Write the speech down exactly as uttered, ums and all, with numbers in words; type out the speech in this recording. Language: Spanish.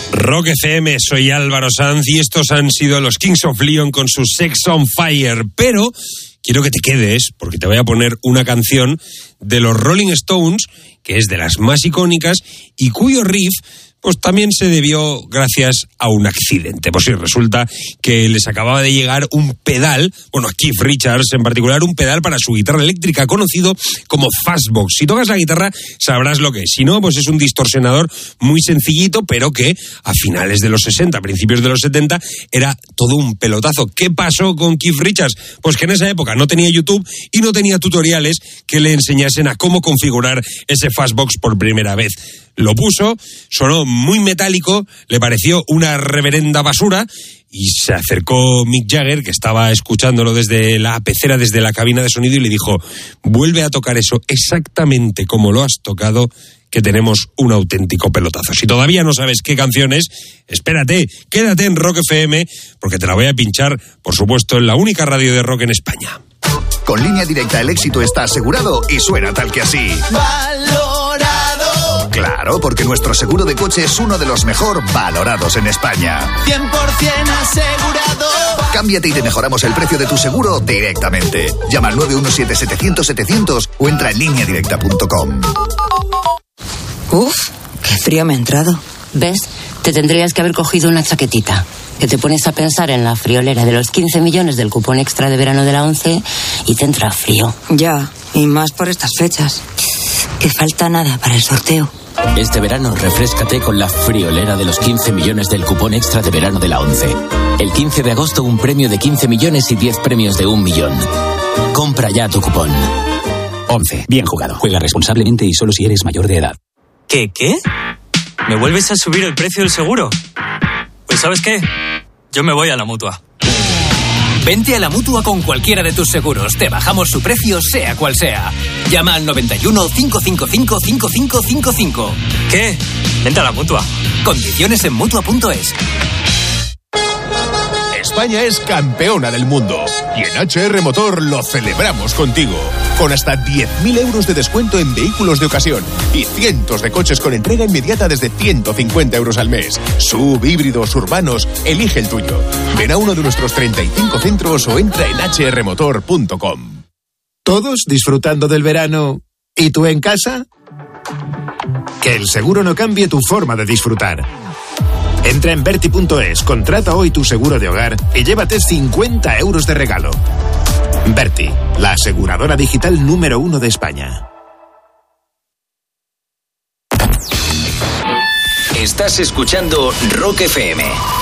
Rock F M, soy Álvaro Sanz y estos han sido los Kings of Leon con su Sex on Fire, pero quiero que te quedes porque te voy a poner una canción de los Rolling Stones que es de las más icónicas y cuyo riff pues también se debió gracias a un accidente. Pues sí, resulta que les acababa de llegar un pedal, bueno, a Keith Richards en particular, un pedal para su guitarra eléctrica conocido como Fastbox. Si tocas la guitarra sabrás lo que es. Si no, pues es un distorsionador muy sencillito, pero que a finales de los sesenta, principios de los setenta, era todo un pelotazo. ¿Qué pasó con Keith Richards? Pues que en esa época no tenía YouTube y no tenía tutoriales que le enseñasen a cómo configurar ese Fastbox por primera vez. Lo puso, sonó muy metálico, le pareció una reverenda basura y se acercó Mick Jagger, que estaba escuchándolo desde la pecera, desde la cabina de sonido, y le dijo: vuelve a tocar eso exactamente como lo has tocado, que tenemos un auténtico pelotazo. Si todavía no sabes qué canción es, espérate, quédate en Rock F M, porque te la voy a pinchar, por supuesto, en la única radio de rock en España. Con Línea Directa el éxito está asegurado y suena tal que así. ¡Valorado! Claro, porque nuestro seguro de coche es uno de los mejor valorados en España. cien por ciento asegurado. Cámbiate y te mejoramos el precio de tu seguro directamente. Llama al nueve uno siete, setecientos, setecientos o entra en línea directa punto com. Uf, qué frío me ha entrado. ¿Ves? Te tendrías que haber cogido una chaquetita. Que te pones a pensar en la friolera de los quince millones del cupón extra de verano de la once y te entra frío. Ya, y más por estas fechas. Que falta nada para el sorteo. Este verano refréscate con la friolera de los quince millones del cupón extra de verano de la once. El quince de agosto un premio de quince millones y diez premios de un millón. Compra ya tu cupón. once. Bien jugado. Juega responsablemente y solo si eres mayor de edad. ¿Qué, qué? ¿Me vuelves a subir el precio del seguro? Pues ¿sabes qué? Yo me voy a la Mutua. Vente a la Mutua con cualquiera de tus seguros. Te bajamos su precio, sea cual sea. Llama al noventa y uno, cinco cinco cinco, cinco cinco cinco cinco. ¿Qué? Vente a la Mutua. Condiciones en Mutua punto es. España es campeona del mundo y en H R Motor lo celebramos contigo. Con hasta diez mil euros de descuento en vehículos de ocasión y cientos de coches con entrega inmediata desde ciento cincuenta euros al mes. Sub, híbridos, urbanos, elige el tuyo. Ven a uno de nuestros treinta y cinco centros o entra en hache erre motor punto com. ¿Todos disfrutando del verano? ¿Y tú en casa? Que el seguro no cambie tu forma de disfrutar. Entra en Berti punto es, contrata hoy tu seguro de hogar y llévate cincuenta euros de regalo. Berti, la aseguradora digital número uno de España. Estás escuchando Rock F M.